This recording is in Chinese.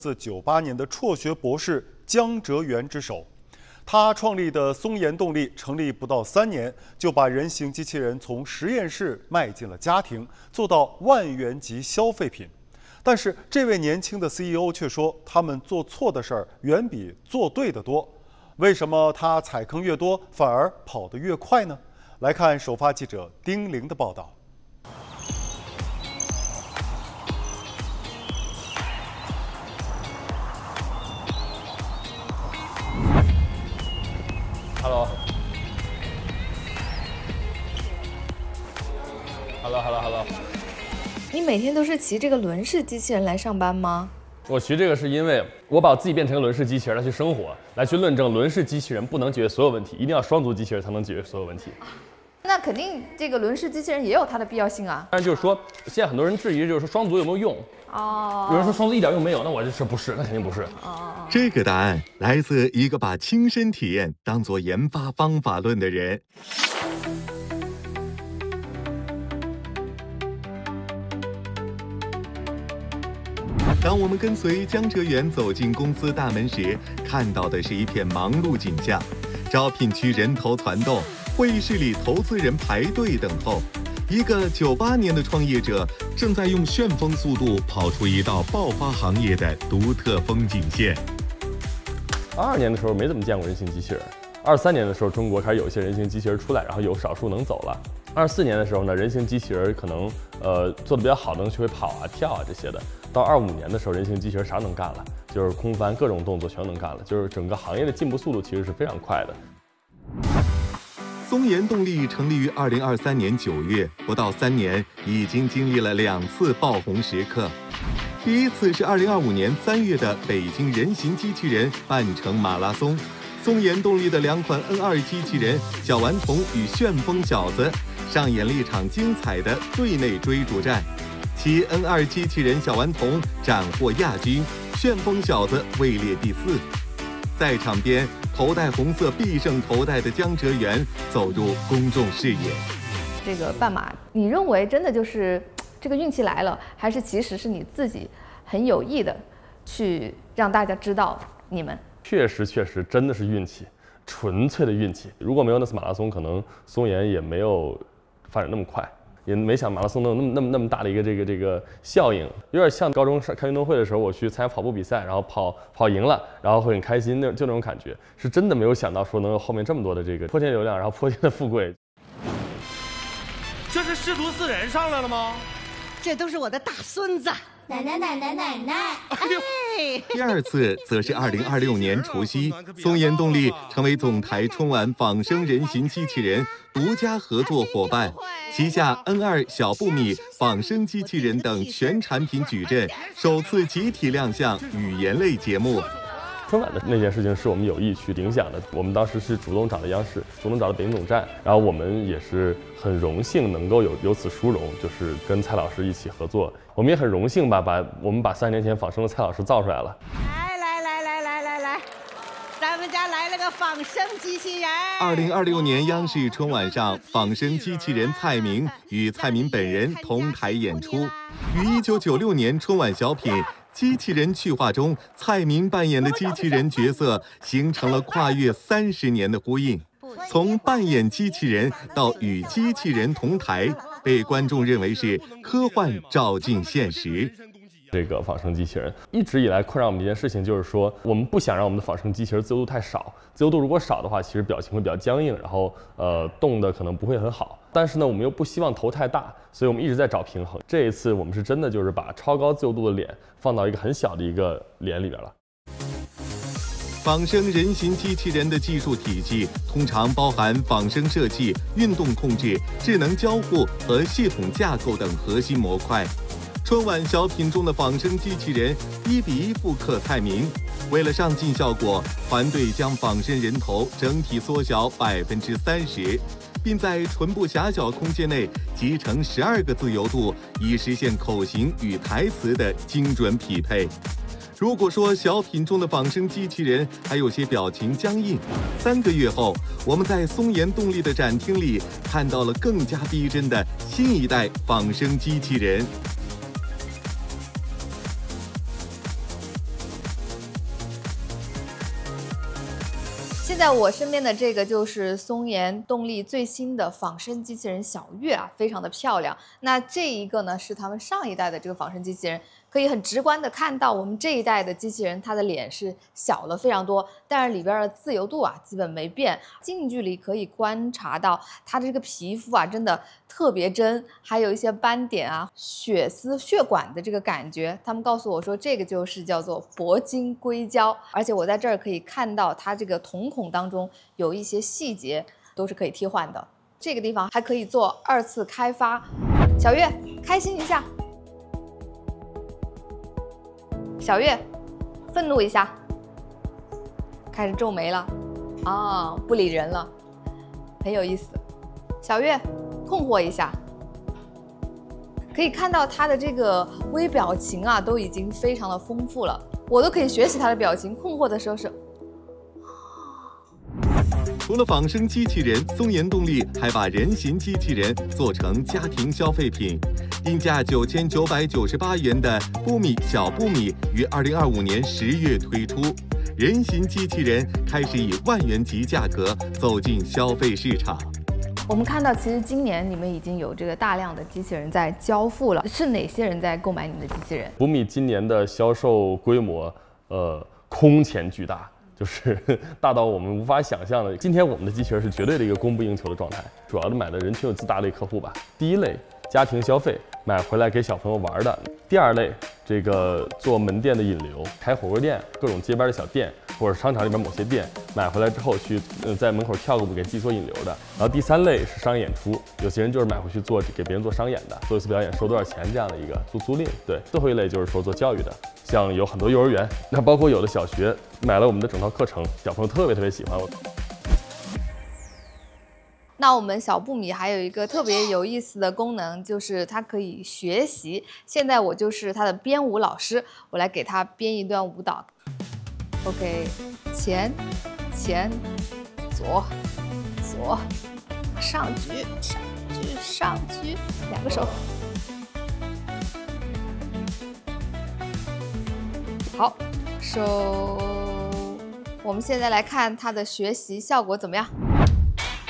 自98年的辍学博士江哲元之手。他创立的松研动力成立不到3年，就把人形机器人从实验室迈进了家庭，做到万元级消费品。但是这位年轻的 CEO 却说，他们做错的事儿远比做对的多。为什么他踩坑越多，反而跑得越快呢？来看首发记者丁玲的报道。 Hello。 你每天都是骑这个轮式机器人来上班吗？ 我骑这个是因为我把我自己变成个轮式机器人来去生活，来去论证轮式机器人不能解决所有问题，一定要双足机器人才能解决所有问题。 那肯定这个轮式机器人也有它的必要性啊。 但是就是说，现在很多人质疑，就是说双足有没有用？有人说双足一点用没有，那我就说不是，那肯定不是。 这个答案来自一个把亲身体验当作研发方法论的人。当我们跟随江哲元走进公司大门时，看到的是一片忙碌景象。招聘区人头攒动，会议室里投资人排队等候。一个98年的创业者正在用旋风速度跑出一道爆发行业的独特风景线。 22年的时候没怎么见过人形机器人，23年的时候中国开始有一些人形机器人出来，然后有少数能走了。24年的时候呢，人形机器人可能做得比较好，能学会跑啊、跳啊这些的。到25年的时候，人形机器人啥能干了，就是空翻各种动作全能干了，就是整个行业的进步速度其实是非常快的。 松研动力成立于2023年9月，不到3年，已经经历了2次爆红时刻。第一次是2025年3月的北京人形机器人半程马拉松，松研动力的2款 N2 机器人小顽童与旋风小子上演了一场精彩的队内追逐战。其 N2 机器人小顽童斩获亚军，旋风小子位列第4。在场边，头戴红色必胜头戴的江哲元走入公众视野。 这个半马，你认为真的就是这个运气来了，还是其实是你自己很有意的去让大家知道你们？ 确实真的是运气，纯粹的运气。如果没有那次马拉松，可能松研也没有发展那么快。也没想马拉松能有那么大的一个这个效应，有点像高中开运动会的时候，我去参加跑步比赛，然后跑赢了，然后会很开心，就那种感觉，是真的没有想到说能有后面这么多的这个泼天流量，然后泼天的富贵。 这是师徒4人上来了吗？ 这都是我的大孙子。 奶奶。 第2次则是2026年除夕，松研动力成为总台春晚仿生人形机器人独家合作伙伴，旗下 N2 小布米仿生机器人等全产品矩阵首次集体亮相语言类节目。 春晚的那件事情是我们有意去影响的，我们当时是主动找的央视，主动找的北京总站，然后我们也是很荣幸能够有此殊荣，就是跟蔡老师一起合作。我们也很荣幸我们把3年前仿生的蔡老师造出来了。 来，咱们家来了个仿生机器人。 2026年央视春晚上，仿生机器人蔡明与蔡明本人同台演出，与1996年春晚小品机器人去化中蔡明扮演的机器人角色形成了跨越30年的呼应。从扮演机器人到与机器人同台，被观众认为是科幻照进现实。 这个仿生机器人一直以来困扰我们一件事情，就是说我们不想让我们的仿生机器人自由度太少，自由度如果少的话，其实表情会比较僵硬，然后动的可能不会很好。但是呢，我们又不希望头太大，所以我们一直在找平衡。这一次我们是真的就是把超高自由度的脸放到一个很小的一个脸里边了。 仿生人形机器人的技术体系通常包含仿生设计、运动控制、智能交互和系统架构等核心模块。春晚小品中的仿生机器人1比1复刻蔡明，为了上镜效果，团队将仿生人头整体缩小30%，并在唇部狭小空间内集成12个自由度，以实现口型与台词的精准匹配。如果说小品中的仿生机器人还有些表情僵硬，3个月后，我们在松研动力的展厅里看到了更加逼真的新一代仿生机器人。 现在我身边的这个就是松研动力最新的仿生机器人小月啊，非常的漂亮。那这一个呢是他们上一代的这个仿生机器人，可以很直观的看到我们这一代的机器人，它的脸是小了非常多，但是里边的自由度啊基本没变。近距离可以观察到它的这个皮肤啊真的特别真，还有一些斑点啊、血丝、血管的这个感觉。他们告诉我说这个就是叫做铂金硅胶，而且我在这儿可以看到它这个瞳孔当中有一些细节都是可以替换的。这个地方还可以做2次开发。小月，开心一下。小月，愤怒一下，开始皱眉了，啊，不理人了，很有意思。小月，困惑一下，可以看到他的这个微表情啊，都已经非常的丰富了，我都可以学习他的表情。困惑的时候是。 除了仿生机器人，松研动力还把人形机器人做成家庭消费品。定价9998元的布米小布米于2025年10月推出，人形机器人开始以万元级价格走进消费市场。 我们看到，其实今年你们已经有这个大量的机器人在交付了，是哪些人在购买你们的机器人？ 布米今年的销售规模，空前巨大。就是大到我们无法想象的。今天我们的机器人是绝对的一个供不应求的状态，主要的买的人群有自大类客户吧。第一类家庭消费，买回来给小朋友玩的；第二类这个做门店的引流，开火锅店、各种街边的小店，或者商场里边某些店，买回来之后去在门口跳个舞给自己做引流的。然后第三类是商业演出，有些人就是买回去做给别人做商演的，做一次表演收多少钱这样的一个租赁。对，最后一类就是说做教育的。像有很多幼儿园，那包括有的小学买了我们的整套课程，小朋友特别喜欢。 那我们小布米还有一个特别有意思的功能，就是它可以学习。现在我就是它的编舞老师，我来给它编一段舞蹈。OK， 前，左，上举，上举，两个手。好，手。我们现在来看它的学习效果怎么样？